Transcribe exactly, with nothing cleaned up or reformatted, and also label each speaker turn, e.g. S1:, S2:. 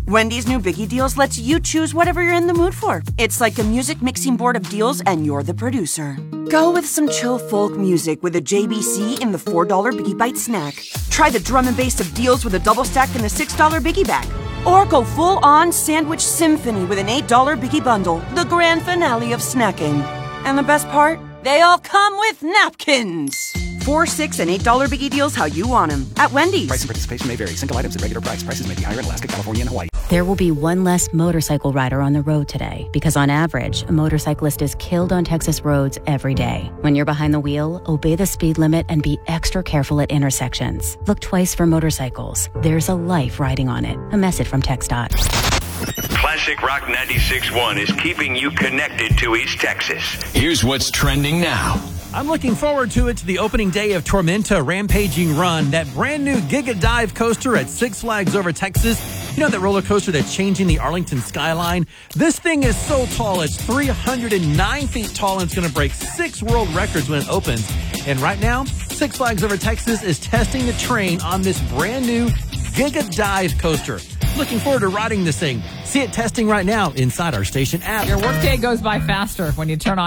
S1: Wendy's new Biggie Deals lets you choose whatever you're in the mood for. It's like a music mixing board of deals, and you're the producer. Go with some chill folk music with a J B C in the four dollar Biggie Bite snack. Try the drum and bass of deals with a double stack in the six dollar Biggie Bag. Or go full-on sandwich symphony with an eight dollar Biggie Bundle, the grand finale of snacking. And the best part? They all come with napkins. Four, six, and eight dollar Biggie Deals how you want them at Wendy's.
S2: Price and participation may vary. Single items at regular price. Prices may be higher in Alaska, California, and Hawaii.
S3: There will be one less motorcycle rider on the road today because on average, a motorcyclist is killed on Texas roads every day. When you're behind the wheel, obey the speed limit and be extra careful at intersections. Look twice for motorcycles. There's a life riding on it. A message from TxDOT.
S4: Classic Rock ninety-six point one is keeping you connected to East Texas.
S5: Here's what's trending now.
S6: I'm looking forward to it, to the opening day of Tormenta Rampaging Run, that brand new Giga Dive coaster at Six Flags Over Texas. You know that roller coaster that's changing the Arlington skyline? This thing is so tall, it's three hundred nine feet tall, and it's going to break six world records when it opens. And right now, Six Flags Over Texas is testing the train on this brand new Giga Dive coaster. Looking forward to riding this thing. See it testing right now inside our station app.
S7: Your workday goes by faster when you turn on